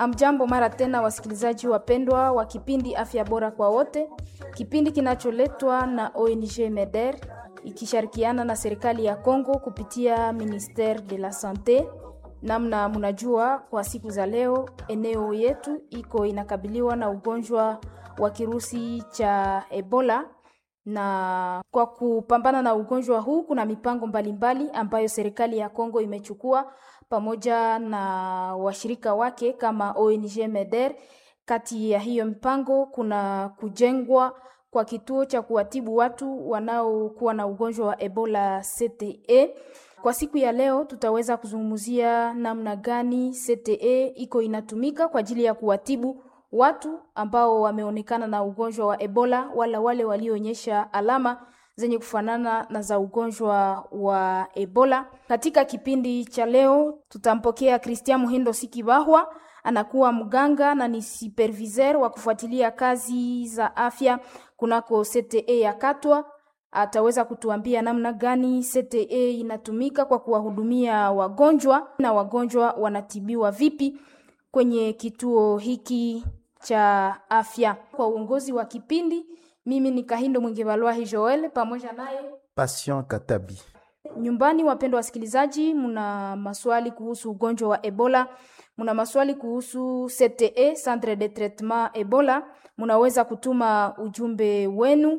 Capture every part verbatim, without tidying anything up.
Amjambo mara tena wasikilizaji wapendwa wa kipindi Afya Bora kwa Wote, kipindi kinacholetwa na O N G MEDER ikishirikiana na serikali ya Kongo kupitia Ministère de la Santé. Namna mnajua kwa siku za leo eneo yetu iko inakabiliwa na ugonjwa wa kirusi cha Ebola, na kwa kupambana na ugonjwa huu kuna mipango mbalimbali mbali ambayo serikali ya Kongo imechukua pamoja na washirika wake kama O N G MEDER. Kati ya hiyo mipango kuna kujengwa kwa kituo cha kuwatibu watu wanaokuwa na ugonjwa wa Ebola C T E. Kwa siku ya leo tutaweza kuzungumzia namna gani C T E iko inatumika kwa ajili ya kuwatibu watu ambao wameonekana na ugonjwa wa Ebola wala wale walioonyesha alama zenye kufanana na za ugonjwa wa Ebola. Katika kipindi cha leo tutampokea Christian Muhindo Sikibahwa, anakuwa mganga na ni superviseur wa kufuatilia kazi za afya kunako C T E ya Katwa. Ataweza kutuambia namna gani C T E inatumika kwa kuwahudumia wagonjwa na wagonjwa wanatibiwa vipi kwenye kituo hiki cha afya. Kwa uongozi wa kipindi, mimi ni Kahindo Mwingebalwahi Joel pamoja naye Patient Katabi. Nyumbani wapendwa wasikilizaji, muna maswali kuhusu ugonjwa wa Ebola, muna maswali kuhusu C T E, Centre de Traitement Ebola, munaweza kutuma ujumbe wenu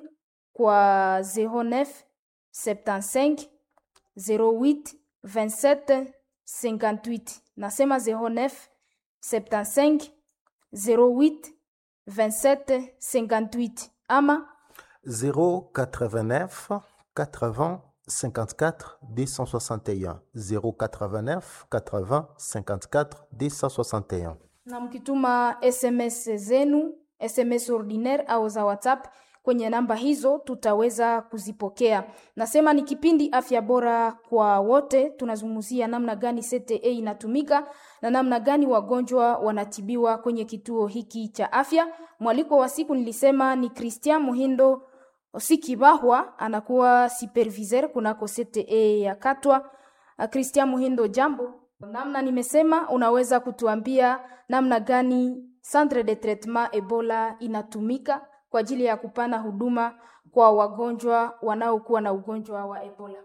kwa zero neuf soixante-quinze zero huit vingt-sept cinquante-huit. Nasema zero neuf soixante-quinze zero huit vingt-sept cinquante-huit ama zéro quatre-vingt-neuf quatre-vingts cinquante-quatre deux cent soixante et un zéro quatre-vingt-neuf quatre-vingts cinquante-quatre deux cent soixante et un. Na mkituma S M S zenu, S M S ordinaire au za WhatsApp kwenye namba hizo tutaweza kuzipokea. Nasema ni kipindi Afya Bora kwa Wote, tunazungumzia namna gani C T E inatumika na namna gani wagonjwa wanatibiwa kwenye kituo hiki cha afya. Mwaliko wa siku nilisema ni Christian Muhindo Sikibahwa, anakuwa superviseur kunako C T E ya Katwa. Christian Muhindo, jambo. Namna nimesema unaweza kutuambia namna gani Centre de Traitement Ebola inatumika kwa ajili ya kupana huduma kwa wagonjwa wanaokuwa na ugonjwa wa Ebola.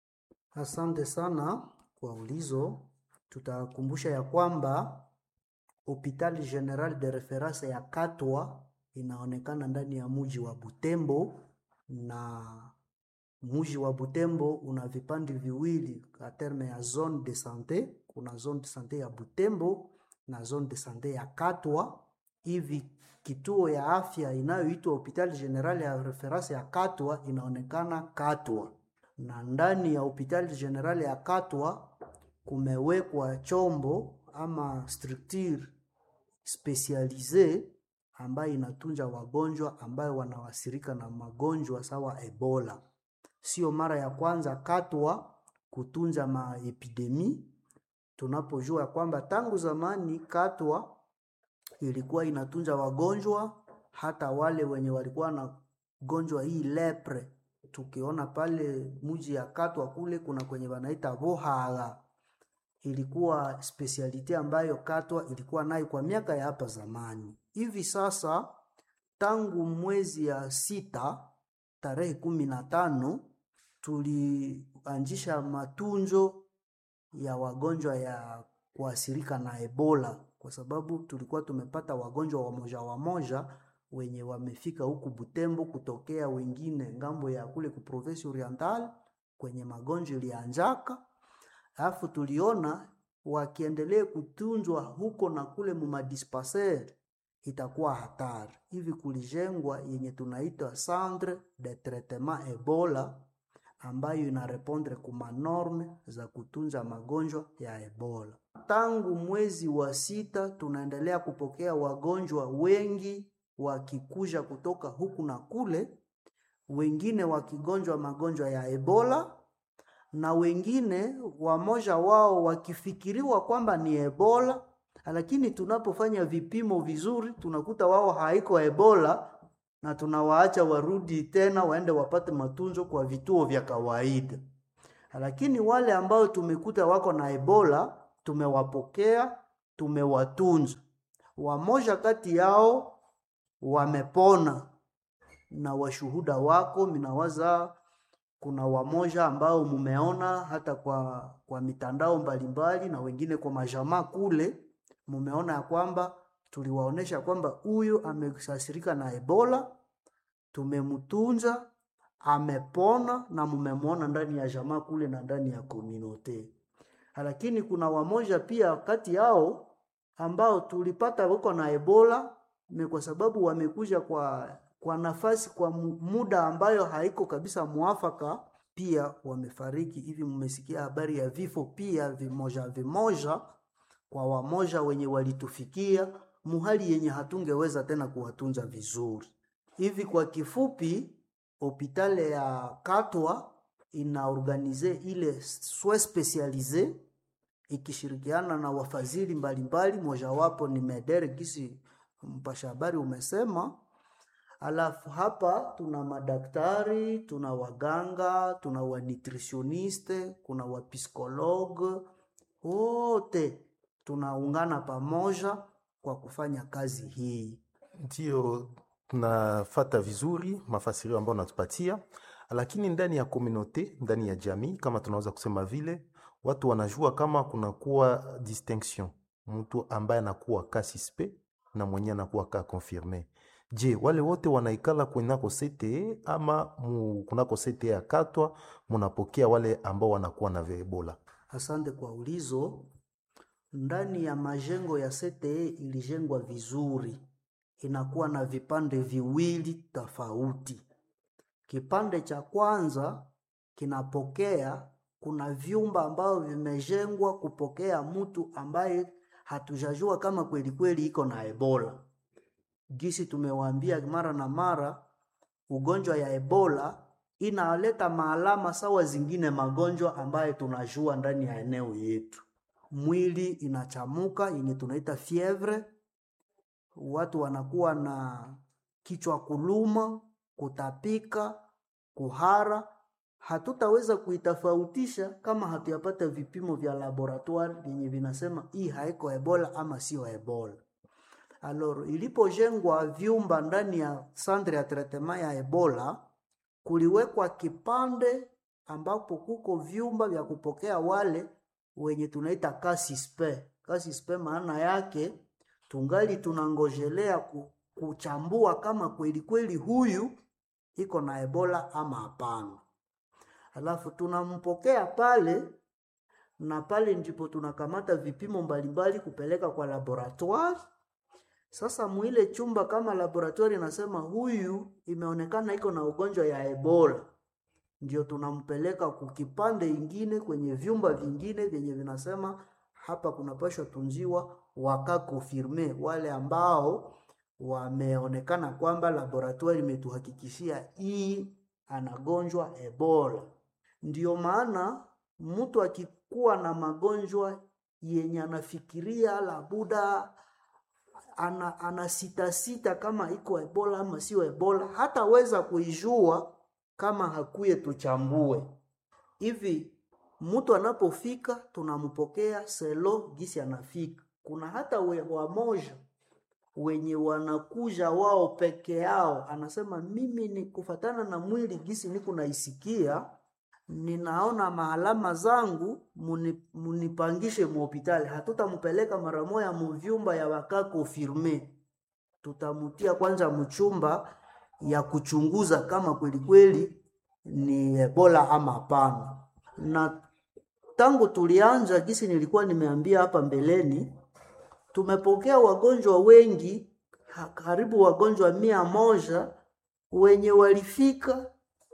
Asante sana kwa ulizo. Tutakumbusha ya kwamba Hopital General de Reference ya Katwa inaonekana ndani ya mji wa Butembo, na mji wa Butembo una vipande viwili kwa terme ya zone de santé. Kuna zone de santé ya Butembo na zone de santé ya Katwa. Hivi kituo ya afya inayoitwa Hopital General ya Reference ya Katwa inaonekana Katwa, na ndani ya Hopital General ya Katwa kumewekwa chombo ama structure specialisée ambayo inatunza wagonjwa ambayo wanawasirika na magonjwa sawa Ebola. Sio mara ya kwanza Katwa kutunza maepidemi. Tunapojua kwamba tangu zamani Katwa ilikuwa inatunza wagonjwa hata wale wenye walikuwa na gonjwa hii lepre. Tukiona pale mji ya Katwa kule kuna kwenye wanaita Bohala, ilikuwa speciality ambayo Katwa ilikuwa nayo kwa miaka ya hapa zamani. Hivi sasa tangu mwezi ya sita tarehe kumi na tano tulianzisha matunzo ya wagonjwa ya kuasirika na Ebola, kwa sababu tulikuwa tumepata wagonjwa wa moja wa moja wenye wamefika huku Butembo kutokea wengine ngambo ya kule ku Province Oriental kwenye magonjwa ilianjaka. Alafu tuliona wakiendelea kutunzwa huko na kule mu dispensaire itakuwa hatari. Hivi kulijengwa yenye tunaita Centre de Traitement Ebola ambayo inarepondre kuma norme za kutunza magonjwa ya Ebola. Tangu mwezi wa sita tunaendelea kupokea wagonjwa wengi wakikuja kutoka huku na kule, wengine wakigonjwa magonjwa ya Ebola na wengine wamoja wao wakifikiriwa kwamba ni Ebola, lakini tunapofanya vipimo vizuri tunakuta wao haiko Ebola na tunawaacha warudi tena waende wapate matunzo kwa vituo vya kawaida. Lakini wale ambao tumekuta wako na Ebola tumewapokea, tumewatunza. wamoja kati yao wamepona, na washuhuda wako minawaza kuna wamoja ambao mumeona hata kwa, kwa mitandao mbalimbali na wengine kwa majamaa kule, mumeona ya kwamba tuliwaonesha kwamba huyu amesasirika na Ebola, tumemtunza, amepona na mumemwona ndani ya jamaa kule na ndani ya community. Lakini kuna wamoja pia kati yao ambao tulipata wako na Ebola ni kwa sababu wamekuja kwa kwa nafasi kwa muda ambayo haiko kabisa muafaka, pia wamefariki. Hivi mmesikia habari ya vifo pia vimoja vimoja kwa wamoja wenye walitufikia muhali yenye hatungeweza tena kuwatunza vizuri. Hivi kwa kifupi, hospitali ya Katwa inaorganize ile soins specialize ikishirikiana na wafadhili mbalimbali, moja wapo ni Medere kisi mpasha habari umesema. Alafu hapa tuna madaktari, tuna waganga, tuna wa nutritioniste, kuna wa psikologe, wote tunaungana pamoja kwa kufanya kazi hii. Ndio tunafata vizuri mafasirio ambayo natupatia, lakini ndani ya community, ndani ya jamii, kama tunaweza kusema vile, watu wanajua kama kuna kuwa distinction, mtu ambaye anakuwa ka suspect na mwenye anakuwa ka confirmé. Je, wale wote wanaikala kunako C T E ama mu, kunako C T E ya Katwa munapokea wale ambao wanakuwa na Ebola? Asante kwa ulizo. Ndani ya majengo ya C T E ilijengwa vizuri, inakuwa na vipande viwili tofauti. Kipande cha kwanza kinapokea, kuna vyumba ambao vimejengwa kupokea mtu ambaye hatujajua kama kweli kweli iko na Ebola. Gisi tumewaambia mara na mara, ugonjwa ya Ebola inaleta maalama sawa zingine magonjwa ambaye tunajua ndani ya eneo yetu. Mwili inachamuka yenye tunaita fievre, watu wanakuwa na kichwa kuluma, kutapika, kuhara. Hatutaweza kuitofautisha kama hatuyapata vipimo vya laboratoire yenye vinasema hii haiko Ebola ama sio Ebola. Alors, ilipojengwa vyumba ndani ya centre ya traitement ya Ebola, kuliwekwa kipande ambapo kuko vyumba vya kupokea wale wenye tunaita cas suspect. Cas suspect maana yake tungali tunangojelea kuchambua kama kweli kweli huyu iko na Ebola ama hapana. Alafu tunampokea pale, na pale ndipo tunakamata vipimo mbalimbali kupeleka kwa laboratoire. Sasa mwile chumba kama laboratoire inasema huyu imeonekana iko na ugonjwa ya Ebola, ndio tunampeleka kukipande ingine kwenye vyumba vingine vyenye vinasema hapa kunapashwa tunziwa waka confirme, wale ambao wameonekana kwamba laboratoire imetuhakikishia hii anagonjwa Ebola. Ndio maana mtu akikuwa na magonjwa yenye anafikiria labuda ana, ana sita sita kama iko Ebola ama sio Ebola, hataweza kuijua kama hakuye tuchambue. Hivi mtu anapofika tunampokea selo gisi anafika. Kuna hata we, wamoja wenye wanakuja wao peke yao, anasema mimi ni kufatana na mwili gisi niko naisikia, ninaona maalama zangu, munipangishe mu hospitali. Hatutampeleka mara moja mu vyumba ya waka confirme, tutamutia kwanza mchumba ya kuchunguza kama kweli kweli ni Ebola ama hapana. Na tangu tulianza gisi nilikuwa nimeambia hapa mbeleni, tumepokea wagonjwa wengi, karibu wagonjwa mia moja wenye walifika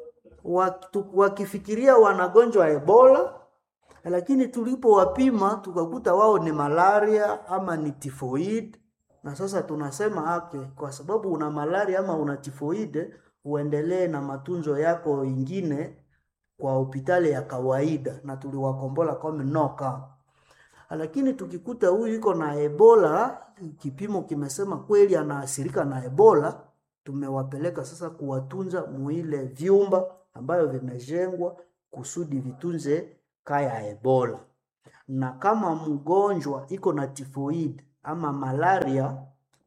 wakifikiria wanagonjwa Ebola, lakini tulipo wapima tukakuta wao ni malaria ama ni typhoid. Na sasa tunasema hake, kwa sababu una malaria ama una typhoid, uendelee na matunzo yako ingine kwa hospitali ya kawaida, na tuliwakombola kama noka. Lakini tukikuta huyu iko na Ebola, kipimo kimesema kweli anaasirika na Ebola, tumewapeleka sasa kuwatunza muile vyumba ambayo vimejengwa kusudi vitunze kaya Ebola. Na kama mgonjwa iko na typhoid ama malaria,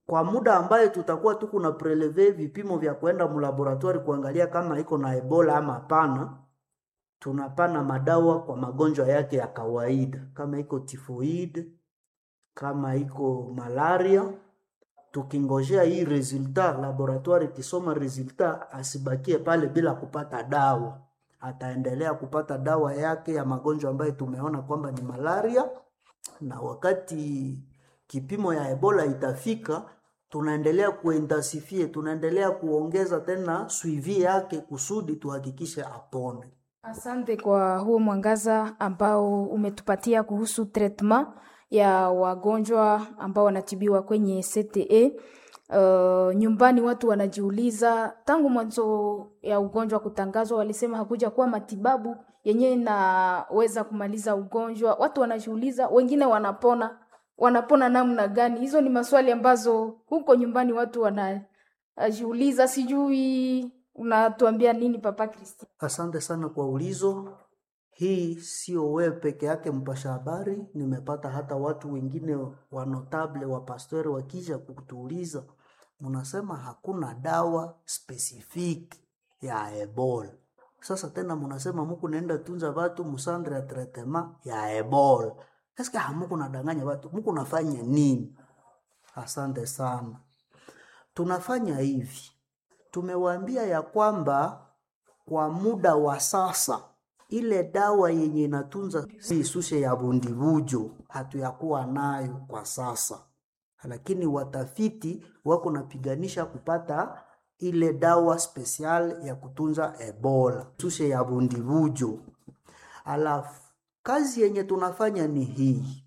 kwa muda ambaye tutakuwa tu kuna preleve vipimo vya kwenda mlaboratori kuangalia kama iko na Ebola ama hapana, tunapana madawa kwa magonjwa yake ya kawaida, kama iko typhoid, kama iko malaria. Tukingojea hii resulta, laboratori kisoma resulta, asibakie pale bila kupata dawa. Ataendelea kupata dawa yake ya magonjwa ambayo tumeona kwamba ni malaria, na wakati kipimo ya Ebola itafika, tunaendelea kuintensifie, tunaendelea kuongeza tena suivi yake kusudi tuhakikishe apone. Asante kwa huo mwangaza ambao umetupatia kuhusu treatment ya wagonjwa ambao wanatibiwa kwenye C T E. Uh, nyumbani watu wanajiuliza, tangu mwanzo ya ugonjwa kutangazwa walisema hakuja kuwa matibabu yenye inaweza kumaliza ugonjwa. Watu wanajiuliza, wengine wanapona, wanapona namna gani? Hizo ni maswali ambazo huko nyumbani watu wanajiuliza. Sijui unatuambia nini Papa Kristi? Asante sana kwa ulizo. Hii sio wewe peke yake mpasha habari, nimepata hata watu wengine wa notable wa pastori wakija kutuuliza, mnasema hakuna dawa specific ya Ebola. Sasa tena mnasema mko naenda tunza watu musandre ya treatment ya Ebola. Sasa hamuko nadanganya watu, mko nafanya nini? Asante sana. Tunafanya hivi. Tumewaambia ya kwamba kwa muda wa sasa ile dawa yenye inatunza isushe ya bundibujo hatuyakuwa nayo kwa sasa, lakini watafiti wako napiganisha kupata ile dawa special ya kutunza Ebola isushe ya bundibujo. Alafu kazi yenye tunafanya ni hii,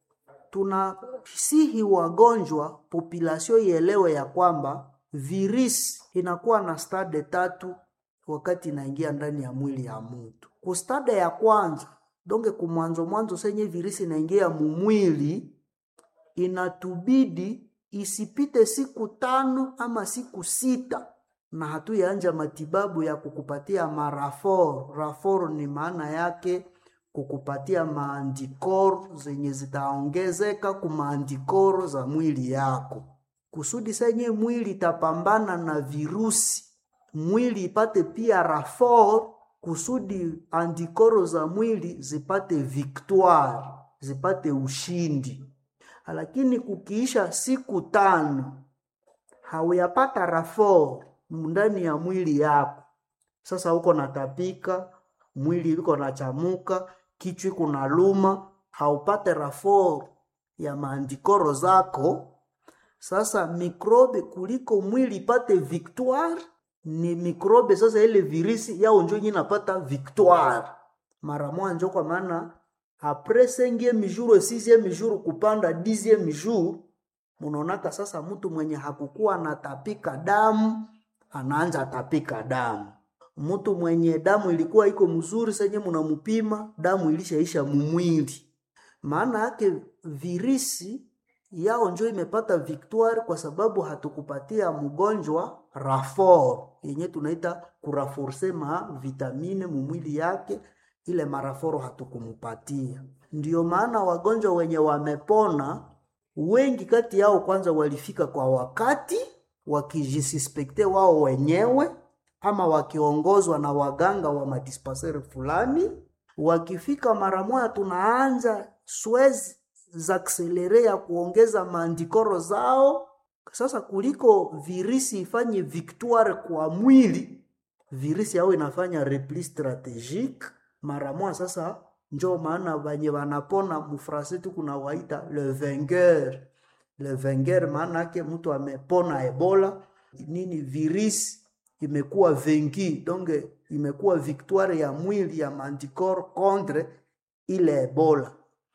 tunasihi wagonjwa population ielewe ya kwamba virus inakuwa na stade tatu wakati inaingia ndani ya mwili ya mtu. Kustade ya kwanza, donge kumwanzo mwanzo senye virisi inaingia mumwili, inatubidi isipite siku tano ama siku sita na hatuyaanja matibabu ya kukupatia marafor. Rafor ni maana yake kukupatia maandikoro zenye zitaongezeka kumaandikoro za mwili yako, kusudi senye mwili itapambana na virusi, mwili ipate pia rafor kusudi andikoro za mwili zipate victoire, zipate ushindi. Lakini kukiisha siku tano hauyapata rafor ndani ya mwili yako, sasa uko natapika, mwili uko nachamuka, kichwa kuna luma, haupate rafor ya maandikoro zako. Sasa mikrobe kuliko mwili ipate victoire, ni mikrobe sasa ile virisi yao njo nyina pata victoire mara mwanzo, kwa maana après cinquième jour sixième jour kupanda dixième jour, munaonaka sasa mtu mwenye hakukuwa anatapika damu anaanza tapika damu. Mtu mwenye damu ilikuwa iko mzuri senye mnamupima damu ilishaisha mumwili, maana yake virisi yao njo imepata victoire kwa sababu hatukupatia mgonjwa rafor yenye tunaita kuraforce ma vitamine mumwili yake, ile maraforo hatukumupatia. Ndiyo maana wagonjwa wenye wamepona wengi kati yao kwanza walifika kwa wakati wakijisuspekte wao wenyewe ama wakiongozwa na waganga wa madispensaire fulani. Wakifika mara moja tunaanza swezi za akselere ya kuongeza maandikoro zao. Sasa kuliko virisi ifanye victoire kwa mwili, virisi yao inafanya repli strategique mara moja. Sasa njo maana banye wanapona mufrase tu kuna waita le vainqueur. Le vainqueur maana yake mtu amepona Ebola, nini virisi imekuwa vaincu, donc imekuwa victoire ya mwili ya maandikoro contre ile Ebola.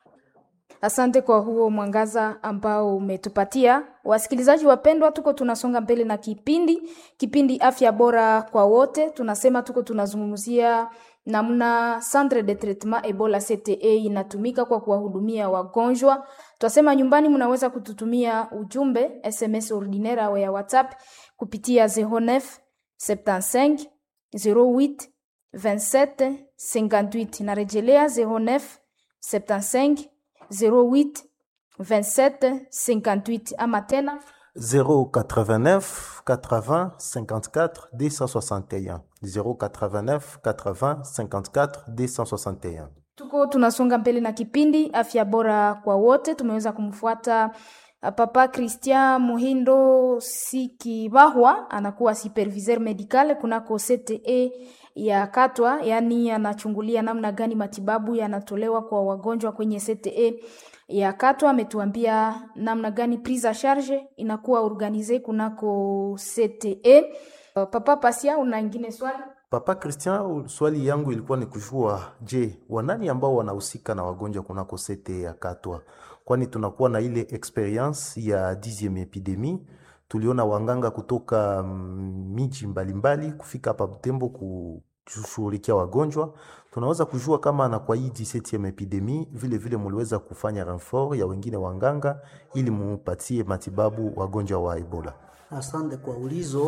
Asante kwa huo mwangaza ambao umetupatia. Wasikilizaji wapendwa, tuko tunasonga mbele na kipindi kipindi afya bora kwa wote. Tunasema tuko tunazungumzia namna centre de traitement Ebola C T E inatumika kwa kuwahudumia wagonjwa. Tunasema nyumbani mnaweza kututumia ujumbe S M S ordinaire au ya WhatsApp kupitia zero neuf soixante-quinze zero huit vingt-sept cinquante-huit. Narejelea zero neuf soixante-quinze zero huit vingt-sept cinquante-huit ama tena zéro quatre-vingt-neuf quatre-vingts cinquante-quatre deux cent soixante et un zéro quatre-vingt-neuf quatre-vingts cinquante-quatre deux cent soixante et un. Tuko tunasonga mbele na kipindi afya bora kwa wote. Tumeweza kumfuata uh, Papa Christian Muhindo Sikibahwa, anakuwa superviseur medical kunako C T E ya Katwa, yani anachungulia namna gani matibabu yanatolewa kwa wagonjwa kwenye C T E ya Katwa. Ametuambia namna gani prise à charge inakuwa organize kunako C T E. Uh, Papa Pasia, una ingine swali? Papa Christian, swali yangu ilikuwa ni kujua, je, wanani ambao wanahusika na wagonjwa kunako C T E ya Katwa? Kwani tunakuwa na ile experience ya dixième epidemie. Tuliona wanganga kutoka miji mbalimbali kufika hapa Butembo kushughulikia wagonjwa. Tunaweza kujua kama na kwa hii dix-septième epidemie vile vile muliweza kufanya renfort ya wengine wanganga ili mupatie matibabu wagonjwa wa Ebola. Asante kwa ulizo.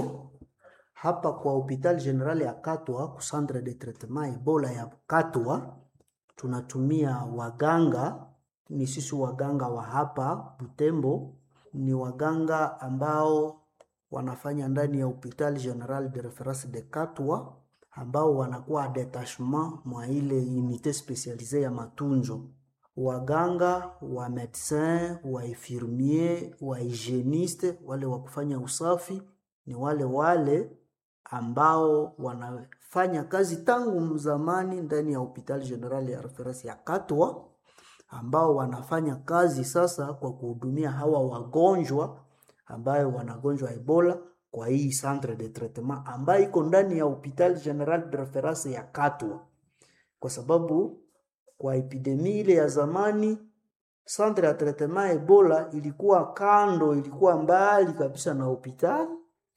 Hapa kwa hospitali general ya Katwa, ku centre de traitement Ebola ya Katwa, tunatumia waganga. Ni sisi waganga wa hapa Butembo, ni waganga ambao wanafanya ndani ya hospitali general de reference de Katwa, ambao wanakuwa detachement mwa ile unité spécialisée ya matunzo. Waganga wa médecin, wa infirmier, wa hygiéniste, wale wa kufanya usafi ni wale wale ambao wanafanya kazi tangu zamani ndani ya hospitali general ya reference ya Katwa, ambao wanafanya kazi sasa kwa kuhudumia hawa wagonjwa ambao wanagonjwa Ebola kwa hii centre de traitement ambayo iko ndani ya hospitali general de reference ya Katwa. Kwa sababu kwa epidemia ile ya zamani centre de traitement Ebola ilikuwa kando, ilikuwa mbali kabisa na hospitali,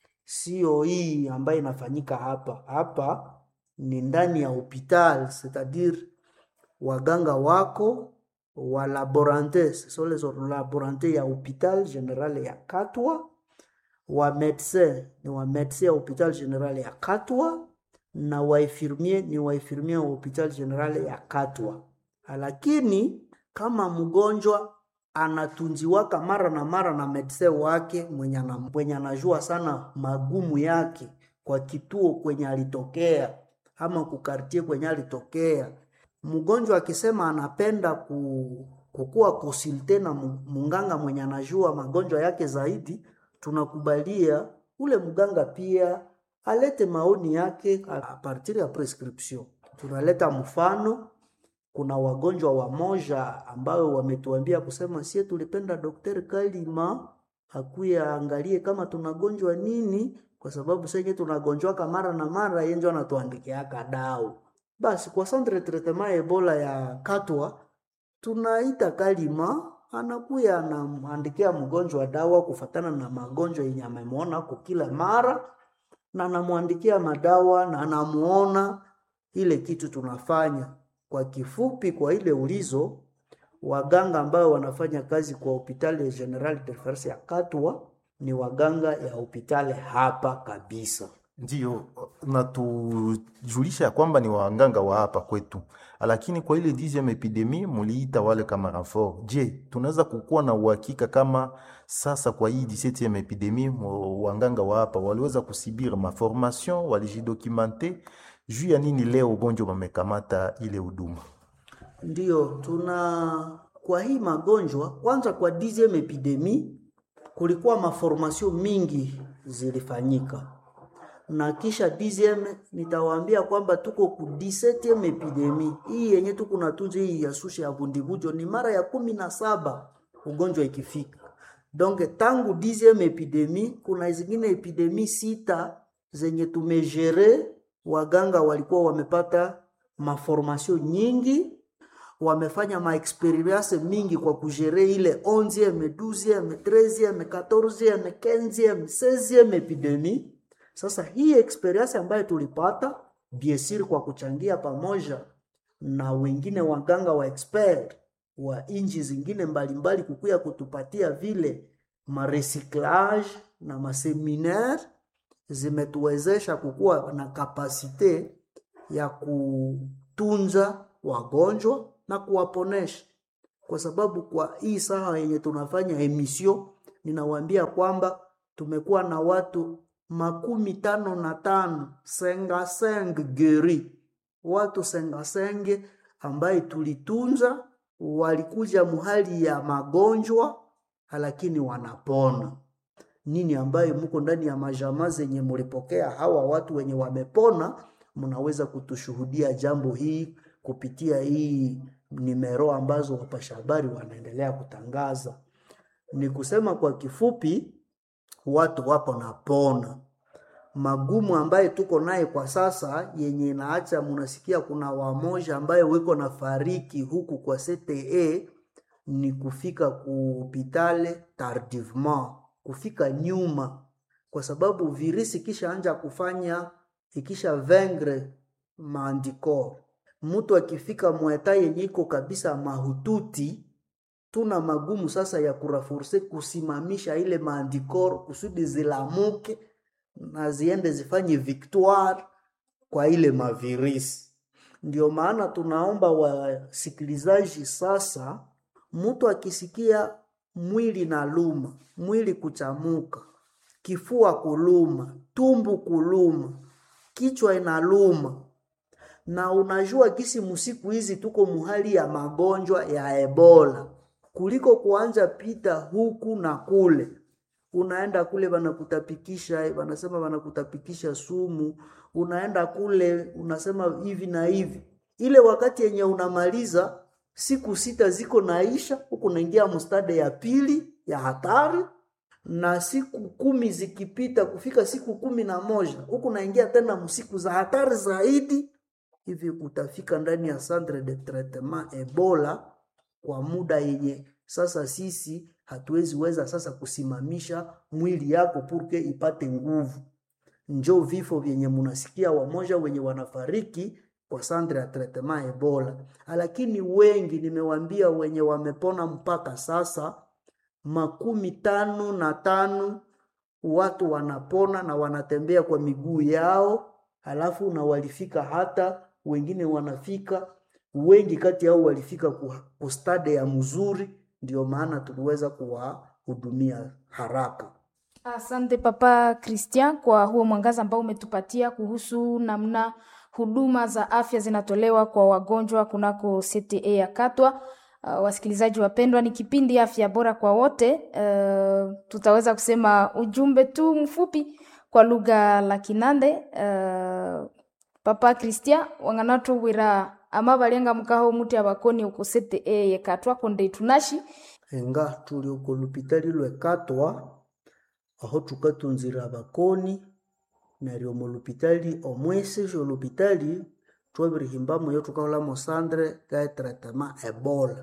sio hii ambayo inafanyika hapa. Hapa ni ndani ya hospitali, c'est-à-dire waganga wako wa laborantes, so les laborantes ya hospital general ya Katwa, wa médecin ni wa médecin ya hospital general ya Katwa, na wa infirmier ni wa infirmier wa hospital general ya Katwa. Lakini kama mgonjwa anatunziwaka mara na mara na médecin wake mwenye mwenye anajua sana magumu yake kwa kituo kwenye alitokea ama kukartie kwenye alitokea, mgonjwa akisema anapenda kukua consulte na munganga mwenye anajua magonjwa yake zaidi, tunakubalia ule mganga pia alete maoni yake a partir ya prescription. Tunaleta mfano, kuna wagonjwa wa moja ambao wametuambia kusema sie tulipenda Daktari Kalima akuya angalie kama tunagonjwa nini, kwa sababu sasa tunagonjwa mara na mara, yeye ndio anatuandikia dawa. Basi kwa centre de traitement Ebola ya Katwa tunaita Kalima, anakuya anaandikia mgonjwa dawa kufatana na magonjwa yenye amemwona kwa kila mara, na anamwandikia madawa na anamuona ile kitu tunafanya. Kwa kifupi, kwa ile ulizo, waganga ambao wanafanya kazi kwa hospitali general de reference ya Katwa ni waganga ya hospitali hapa kabisa. Ndiyo, na tujulisha ya kwamba ni waganga wa hapa kwetu. Lakini kwa ile dixième epidemie muliita wale kama renfort. Je, tunaweza kukuwa na uhakika kama sasa kwa hii dix-septième epidemie waganga wa hapa waliweza kusibiri ma formation, walijidocumenter juu ya nini leo ugonjwa wamekamata ile huduma? Ndiyo, tuna kwa hii magonjwa, kwanza kwa dixième epidemie kulikuwa maformation mingi zilifanyika, na kisha dixième nitawaambia kwamba tuko ku dix-septième epidemie. Hii yenye tuko natunza hii ya sushi ya bundibujo ni mara ya kumi na saba ugonjwa ikifika. Donc tangu dixième epidemie kuna zingine epidemie sita zenye tumejere. Waganga walikuwa wamepata maformation nyingi, wamefanya ma experience mingi kwa kujere ile onzième, douzième, treizième, quatorzième, quinzième, seizième epidemie. Sasa hii experience ambayo tulipata biesiri kwa kuchangia pamoja na wengine waganga wa expert wa inji zingine mbalimbali kukuya kutupatia vile ma recyclage na ma seminaire, zimetuwezesha kukua na kapasite ya kutunza wagonjwa na kuwaponesha. Kwa sababu kwa hii saa yenye tunafanya emission, ninawaambia kwamba tumekuwa na watu makumi tano na tano senga senge geri, watu senga senge ambaye tulitunza walikuja muhali ya magonjwa lakini wanapona. Nini ambaye muko ndani ya majamaa zenye mulipokea hawa watu wenye wamepona, mnaweza kutushuhudia jambo hii kupitia hii nimero ambazo wapasha habari wanaendelea kutangaza. Ni kusema kwa kifupi, watu wapo napona. Magumu ambaye tuko naye kwa sasa yenye inaacha munasikia kuna wamoja ambaye wiko na fariki huku kwa C T E ni kufika kupitale tardivement, kufika nyuma, kwa sababu virisi kisha anja kufanya ikisha vengre maandiko. Mtu akifika mweta yenye iko kabisa mahututi, tuna magumu sasa ya kurafurse kusimamisha ile maandiko kusudi zilamuke na ziende zifanye victoire kwa ile mavirisi. Ndio maana tunaomba wasikilizaji sasa, mtu akisikia mwili na luma, mwili kuchamuka, kifua kuluma, tumbu kuluma, kichwa inaluma, na unajua kisi musiku hizi tuko muhali ya magonjwa ya Ebola, kuliko kuanja pita huku na kule, unaenda kule wanakutapikisha, wanasema wanakutapikisha sumu, unaenda kule unasema hivi na hivi, ile wakati yenye unamaliza siku sita ziko naisha, huku unaingia mstade ya pili ya hatari, na siku kumi zikipita kufika siku kumi na moja, huku unaingia tena msiku za hatari zaidi, hivi utafika ndani ya centre de traitement Ebola kwa muda yenye sasa sisi hatuwezi weza sasa kusimamisha mwili yako purke ipate nguvu. Njo vifo vyenye munasikia wamoja wenye wanafariki kwa centre ya traitement Ebola. Lakini wengi nimewambia wenye wamepona mpaka sasa makumi tano na tano watu wanapona na wanatembea kwa miguu yao, halafu na walifika hata wengine wanafika wengi kati yao walifika ku stade ya mzuri, ndio maana tuliweza kuwahudumia haraka. Asante Papa Christian kwa huo mwangaza ambao umetupatia kuhusu namna huduma za afya zinatolewa kwa wagonjwa kunako C T E ya Katwa. Uh, wasikilizaji wapendwa, ni kipindi afya bora kwa wote. Uh, tutaweza kusema ujumbe tu mfupi kwa lugha la Kinande. Uh, Papa Christian wanganato wira ama balenga mukaho muti abakoni uko C T E ya Katwa konde tunashi enga tuli uko lupitali lwe Katwa aho tukatunzira abakoni naryo mu lupitali omwese jo lupitali twabirihimbamo yo tukahola mo centre ka traitement Ebola.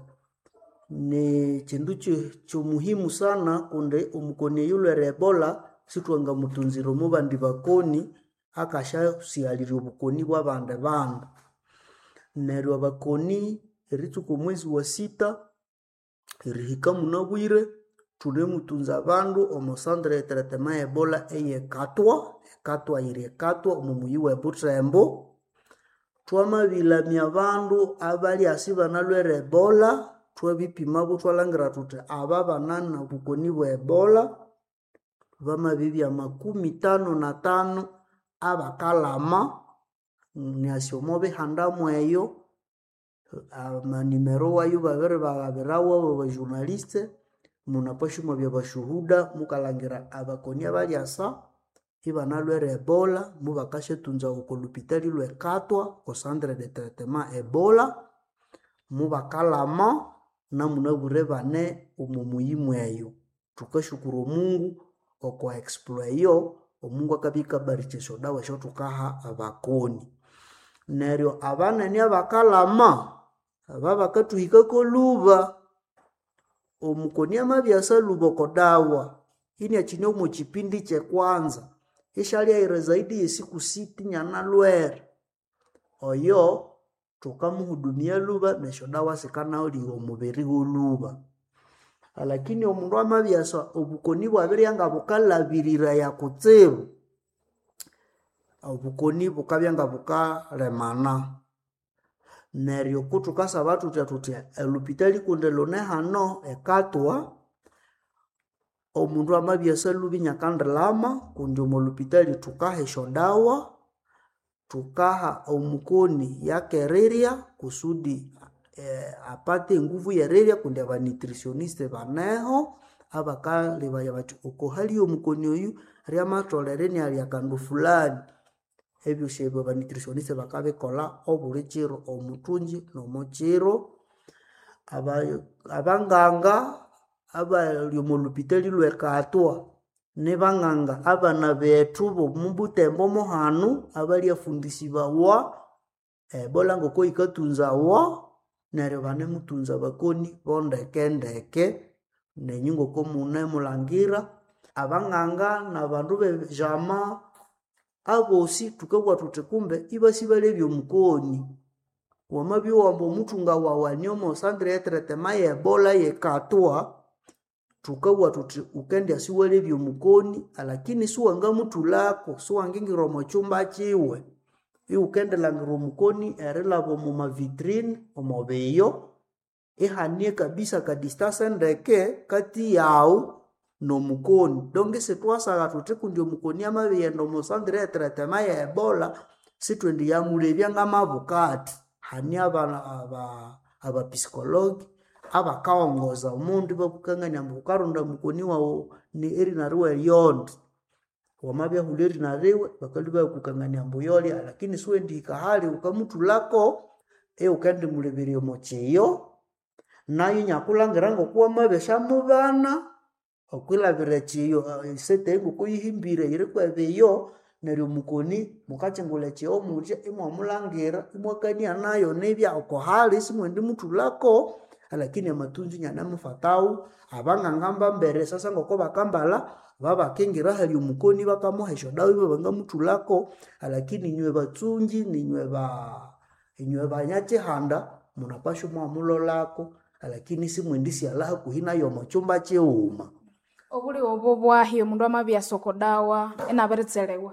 Ni chindu cho muhimu sana kunde umukoni yule Ebola situanga mutunziro mu bandi bakoni akasha sialiri ubukoni bwa bande bande. Neryo abakoni erituko mwezi wa sita erihika munabwire tule mutunza bandu omo centre de traitement Ebola eye Katwa, Katwa ire Katwa omumuyi wa Butrembo. Twamabila mya bandu abali asiba nalwe Ebola, twabipima butwalangira tuti aba banana bukoni bwa Ebola bamabibya makumi tano na tano abakalama niasyomo bihandamu eyo amanimero wayo babere babirawo ba journaliste munapashimo bya bashuhuda mukalangira abakoni abali asa ibanalwe Ebola mubakashe tunza uko lupitali lwe Katwa ko centre de traitement Ebola mubakalama na munabure bane umumuyimwe eyo. Tukashukuru Mungu okwa exployo omungu akabika barichesho dawa sho tukaha abakoni. Neryo abana ni abakalama ababa katuhika ko luba omukoni amabyasa luba ko dawa ini achinyo mu chipindi che kwanza ishali ya zaidi ya siku sita nyana lwere oyo tukamuhudumia luba nesho dawa sikana oli omubiri luba. Lakini omundu amabyasa obukoni bwabiri yanga bukalabirira ya kutseru obukoni bukabyanga bukalemana. Neryo kutukasa batu tyatutia elupitali kunde lone hano ekatwa omundu amabya salubi nyakandilama kundi omolupitali tukaha eshodawa tukaha omukoni yakereria kusudi eh, apate nguvu yereria kundi abanitritioniste baneho abakalebaya bati uko hali omukoni oyu ryamatolere ali akandu fulani ebyo shebo abanitritioniste bakabikola obuli kiro omutunji n'omukiro abayo abanganga abali omolupitali lwekatwa ne banganga abana betu bomubutembo mohanu abali afundisibawa ebola ngoko ikatunzawa neryo bane mutunza bakoni bondeke ndeke nenyingo komune mulangira abanganga nabandu bejama abosi tukabwa tutekumbe ibasi balebyo mukoni wamabyo wambo mutunga wawanyomo sandre etretema ye ebola ye katwa tukabwa tuti ukendi asiwalebyo mukoni lakini suwanga mutulako suwangingiro mu chumba chiwe i ukendela ngiro mukoni erelabo mu mavitrine omobeyo ihanie kabisa ka distance ndeke kati yao no mukoni donge setwasaga tuti kundi mukoni amabiyendo mu sandre etretema ye ebola sitwendi yamulebya ngamavukati hani abana aba aba psikologi abakaongoza umuntu bakukanganya mukarunda mukoni wawo ni eri naruwe yond wamabya huleri narewe bakaliba kukanganya mbuyoli lakini suendi kahali ukamutulako e ukandi muleberio mocheyo nayo nyakulangirango kuwa mabesha mubana okwila birechiyo sete kuyihimbire ire kwebeyo neryo mukoni mukachengule cheo muje imwa mulangira imwakania nayo nebya okohali simwendi mutulako lakini amatunzi nyana mufatau abangangamba mbere sasa ngoko bakambala baba kengira hali umukoni bakamuhesho dawe banga mutulako lakini nywe batsunji ninywe ba inywe banyache handa munapasho mwa mulolako lakini simwendisi alaha kuhina yo mochumba cheuma obuli obo bwahi omundu amabya sokodawa enaberetselewa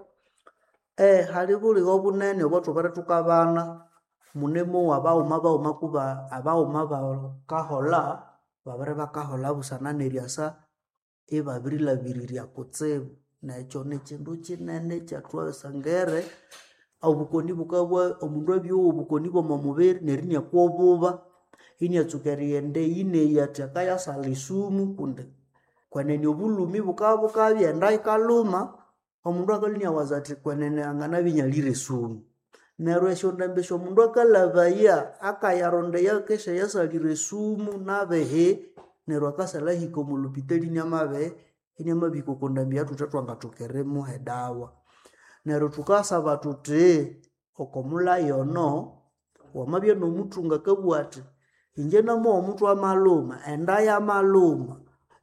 eh hali buli obunene obotho bare tukabana munemo wabauma bauma kuba abauma ba kahola babare bakahola busanane ryasa ebabirila biriria kutsebo nacho nechindu chinene chatwa sangere obukoni bukabwa omundu abyo obukoni bo mamuberi nerinya kwobuba inya tsukeriende ine yatakaya salisumu kunde kwanene obulumi bukabo kabyenda ikaluma omundu akalinya wazati kwanene angana binyalire sumu nero eshondambesho mundu akalabaya akayaronde yakesha yasalire sumu nabehe nero akasala hiko mulupiteli nyamabe inyama biko kondambia tutatwanga tokeremo hedawa nero tukasaba tuti okomula yono wamabye no mutunga kabwati injena mo omuntu amaluma enda ya maluma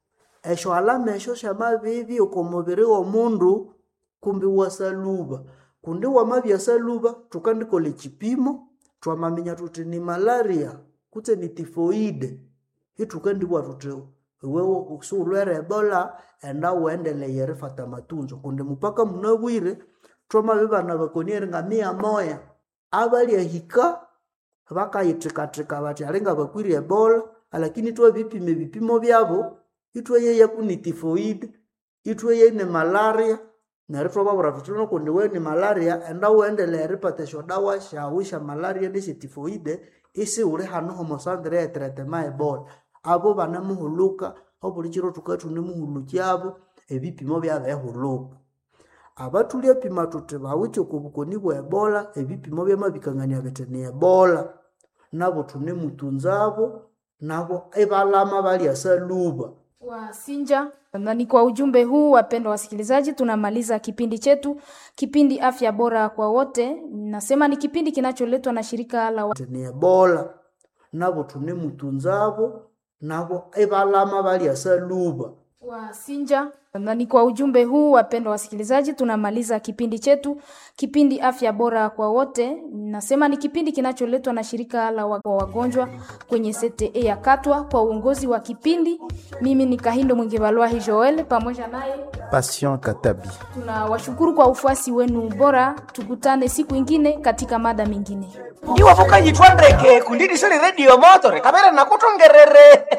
esho alama esho shamabibi okomobere omundu kumbi wasaluba kundi wamabya saluba tukandikole chipimo twamaminya tuti ni malaria kutse ni tifoide itukandibwa tuti wewe usulwere ebola enda uendele yerifata matunzo kundi mupaka munabwire twamabibana bakoniere ngamia moya abali ahika bakayitrikatrika bati alenga bakwiri ebola lakini twa bipime bipimo byabo itwe yeye kuni tifoide itwe yeye ne malaria naritwa babura tutuno kundi we ni malaria enda uendele ripate shodawa shawisha malaria ni tifoide isi uri hano homosandre etretema ebola abo bana muhuluka obuli chiro tukatu ni muhuluki abo ebipimo byabe huluka abatulia pima tuti bawicho kubukoni bwa ebola ebipimo byamabikangania betene ebola nabo tune mutunzabo nabo ebalama bali asaluba wa Sinja. Na ni kwa ujumbe huu wapendwa wasikilizaji tunamaliza kipindi chetu, kipindi afya bora kwa wote. Nasema ni kipindi kinacholetwa na shirika la ni ebola nabo tune mutunzabo nabo ebalama bali asaluba wa Sinja. Na ni kwa ujumbe huu wapendwa wasikilizaji tunamaliza kipindi chetu, kipindi afya bora kwa wote. Nasema ni kipindi kinacholetwa na shirika la wagonjwa kwenye C T E ya Katwa kwa uongozi wa kipindi. Mimi ni Kahindo Mwingibalwahi Joel pamoja naye Patient Katabi. Tunawashukuru kwa ufuasi wenu bora. Tukutane siku ingine katika mada mingine. Iwa fuka yitwandreke kundidi sili radio motore kabere na kutongerere.